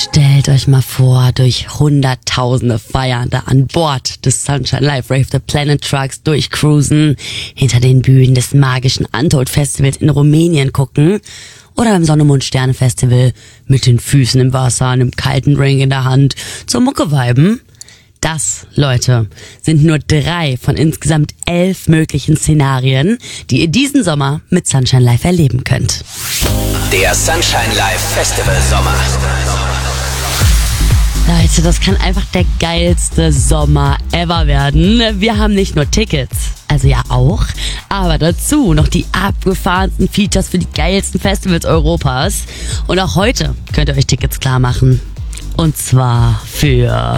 Stellt euch mal vor, durch Hunderttausende Feiernde an Bord des Sunshine Live Rave the Planet Trucks durchcruisen, hinter den Bühnen des magischen Untold Festivals in Rumänien gucken oder im Sonne Mond Sterne Festival mit den Füßen im Wasser, einem kalten Drink in der Hand zur Mucke viben. Das, Leute, sind nur 3 von insgesamt 11 möglichen Szenarien, die ihr diesen Sommer mit Sunshine Live erleben könnt. Der Sunshine Live Festival Sommer. Leute, das kann einfach der geilste Sommer ever werden. Wir haben nicht nur Tickets, also ja auch, aber dazu noch die abgefahrensten Features für die geilsten Festivals Europas. Und auch heute könnt ihr euch Tickets klar machen. Und zwar für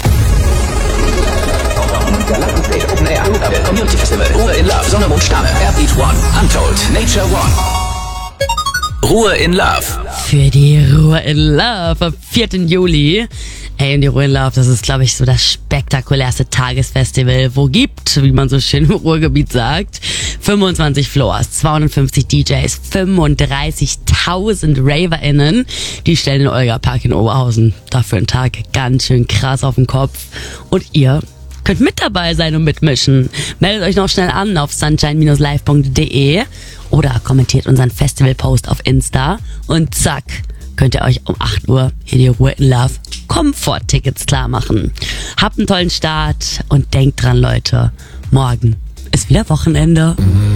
Community Festival, Ruhe in Love, Sonne, Mond, Sterne, Airbeat One, Untold, Nature One. Ruhe in Love. Für die Ruhe in Love am 4. Juli. Ey, und die Ruhe in Love, das ist, glaube ich, so das spektakulärste Tagesfestival, wo gibt, wie man so schön im Ruhrgebiet sagt. 25 Floors, 250 DJs, 35.000 RaverInnen. Die stellen den Olga-Park in Oberhausen. Dafür einen Tag ganz schön krass auf den Kopf. Und ihr könnt mit dabei sein und mitmischen. Meldet euch noch schnell an auf sunshine-live.de oder kommentiert unseren Festival-Post auf Insta und zack, könnt ihr euch um 8 Uhr hier die Ruhe in Love Komfort-Tickets klar machen. Habt einen tollen Start und denkt dran, Leute, morgen ist wieder Wochenende.